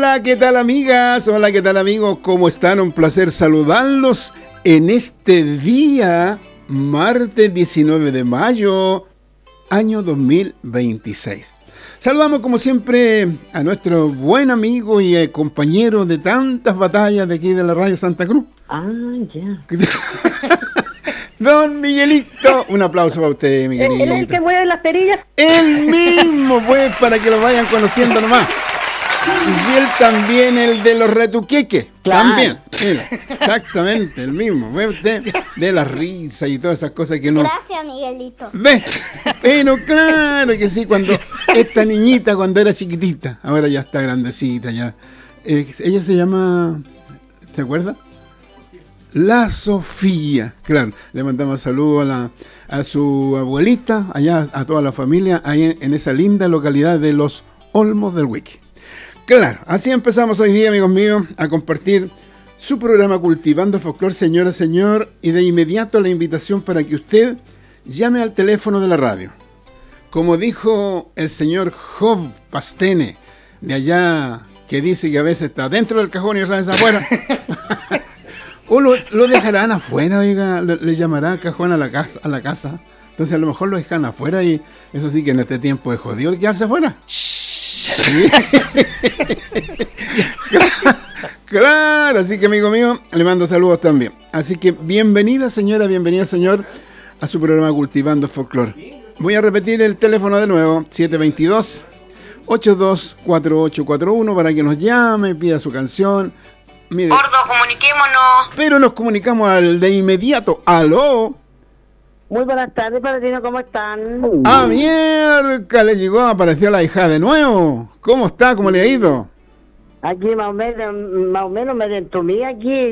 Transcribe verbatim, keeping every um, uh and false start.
Hola, ¿qué tal amigas? Hola, ¿qué tal amigos? ¿Cómo están? Un placer saludarlos en este día, martes diecinueve de mayo, año dos mil veintiséis. Saludamos como siempre a nuestro buen amigo y eh, compañero de tantas batallas de aquí de la Radio Santa Cruz. Ah, ya. Don Miguelito, un aplauso para usted, Miguelito. ¿Él es el que mueve las perillas? El mismo, pues, para que lo vayan conociendo nomás. Y él también, el de los retuqueques. Claro. También. Mira, exactamente, el mismo. ¿Ve usted? De la risa y todas esas cosas que no. Gracias, Miguelito. ¿Ve? Pero claro que sí, cuando esta niñita, cuando era chiquitita, ahora ya está grandecita, ya. Eh, ella se llama, ¿te acuerdas? La Sofía, claro. Le mandamos saludos a, la, a su abuelita, allá a toda la familia, ahí en, en esa linda localidad de Los Olmos del Wiki. Claro, así empezamos hoy día, amigos míos, a compartir su programa Cultivando el Folclor, señora, señor, y de inmediato la invitación para que usted llame al teléfono de la radio. Como dijo el señor Job Pastene, de allá, que dice que a veces está dentro del cajón y otras veces afuera. O lo, lo dejarán afuera, oiga, le, le llamará cajón a la casa, a la casa. Entonces a lo mejor lo dejan afuera y eso sí que en este tiempo es jodido quedarse afuera. Sí. Claro, así que amigo mío, le mando saludos también. Así que bienvenida señora, bienvenida señor a su programa Cultivando Folclore. Voy a repetir el teléfono de nuevo, siete dos dos, ocho dos cuatro ocho cuatro uno para que nos llame, pida su canción. Mire, Gordo, comuniquémonos. pero nos comunicamos al de inmediato. ¡Aló! Muy buenas tardes, padrino, ¿cómo están? ¡Ah, mierda! Le llegó, apareció la hija de nuevo. ¿Cómo está? ¿Cómo le ha ido? Aquí más o menos, más o menos me entumí aquí.